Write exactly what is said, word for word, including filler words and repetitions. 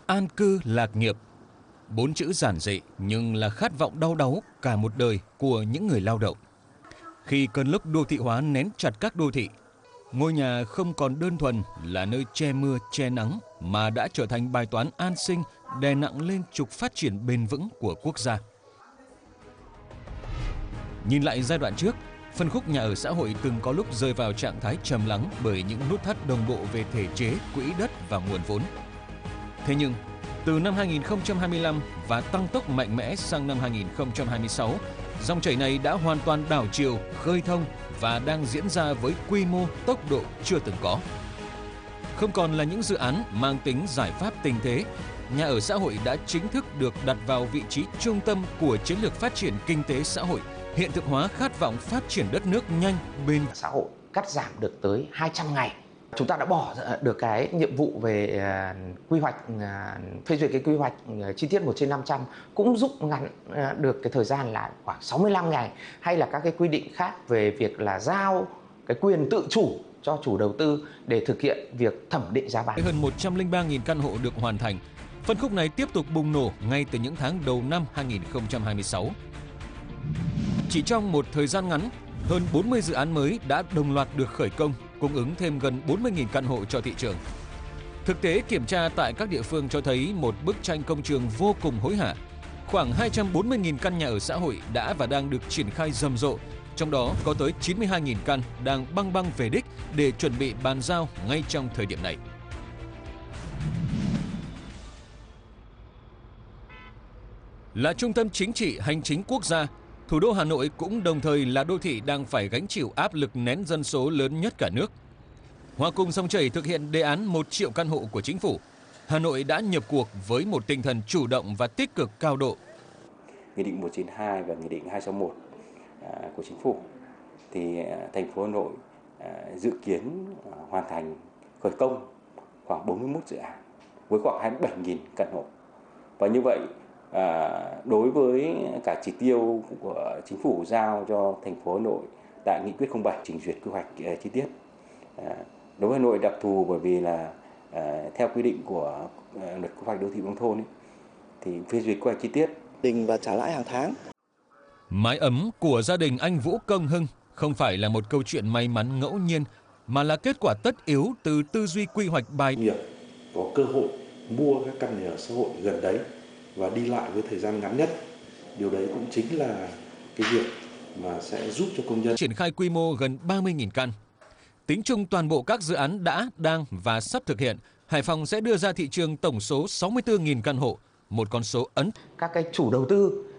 An cư lạc nghiệp. Bốn chữ giản dị nhưng là khát vọng đau đáu cả một đời của những người lao động. Khi cơn lốc đô thị hóa nén chặt các đô thị, ngôi nhà không còn đơn thuần là nơi che mưa che nắng mà đã trở thành bài toán an sinh đè nặng lên trục phát triển bền vững của quốc gia. Nhìn lại giai đoạn trước, phân khúc nhà ở xã hội từng có lúc rơi vào trạng thái trầm lắng bởi những nút thắt đồng bộ về thể chế, quỹ đất và nguồn vốn. Thế nhưng, từ năm hai nghìn không trăm hai mươi lăm và tăng tốc mạnh mẽ sang năm hai nghìn không trăm hai mươi sáu, dòng chảy này đã hoàn toàn đảo chiều, khơi thông và đang diễn ra với quy mô, tốc độ chưa từng có. Không còn là những dự án mang tính giải pháp tình thế, nhà ở xã hội đã chính thức được đặt vào vị trí trung tâm của chiến lược phát triển kinh tế xã hội, hiện thực hóa khát vọng phát triển đất nước nhanh, bền. Xã hội cắt giảm được tới hai trăm ngày. Chúng ta đã bỏ được cái nhiệm vụ về quy hoạch, phê duyệt cái quy hoạch chi tiết một trên năm trăm, cũng rút ngắn được cái thời gian là khoảng sáu mươi lăm ngày, hay là các cái quy định khác về việc là giao cái quyền tự chủ cho chủ đầu tư để thực hiện việc thẩm định giá bán. Hơn một trăm lẻ ba nghìn căn hộ được hoàn thành. Phân khúc này tiếp tục bùng nổ ngay từ những tháng đầu năm hai nghìn không trăm hai mươi sáu. Chỉ trong một thời gian ngắn, hơn bốn mươi dự án mới đã đồng loạt được khởi công, cung ứng thêm gần bốn mươi nghìn căn hộ cho thị trường. Thực tế kiểm tra tại các địa phương cho thấy một bức tranh công trường vô cùng hối hả. Khoảng hai trăm bốn mươi nghìn căn nhà ở xã hội đã và đang được triển khai rầm rộ, trong đó có tới chín mươi hai nghìn căn đang băng băng về đích để chuẩn bị bàn giao ngay trong thời điểm này. Là trung tâm chính trị hành chính quốc gia, thủ đô Hà Nội cũng đồng thời là đô thị đang phải gánh chịu áp lực nén dân số lớn nhất cả nước. Hòa cùng dòng chảy thực hiện đề án một triệu căn hộ của chính phủ, Hà Nội đã nhập cuộc với một tinh thần chủ động và tích cực cao độ. Nghị định một trăm chín mươi hai và Nghị định hai trăm sáu mươi mốt của chính phủ thì thành phố Hà Nội dự kiến hoàn thành khởi công khoảng bốn mươi mốt dự án với khoảng hai mươi bảy nghìn căn hộ. Và như vậy, đối với cả chỉ tiêu của chính phủ giao cho thành phố Hà Nội tại nghị quyết không bảy trình duyệt quy hoạch chi tiết, đối với Hà Nội đặc thù bởi vì là theo quy định của luật quy hoạch đô thị nông thôn ấy, thì phê duyệt quy hoạch chi tiết định và trả lãi hàng tháng. Mái ấm của gia đình anh Vũ Công Hưng không phải là một câu chuyện may mắn ngẫu nhiên, mà là kết quả tất yếu từ tư duy quy hoạch bài nghiệp có cơ hội mua các căn nhà ở xã hội gần đấy và đi lại với thời gian ngắn nhất. Điều đấy cũng chính là cái việc mà sẽ giúp cho công nhân triển khai quy mô gần ba mươi nghìn căn. Tính chung toàn bộ các dự án đã, đang và sắp thực hiện, Hải Phòng sẽ đưa ra thị trường tổng số sáu mươi tư nghìn căn hộ, một con số ấn. Các cái chủ đầu tư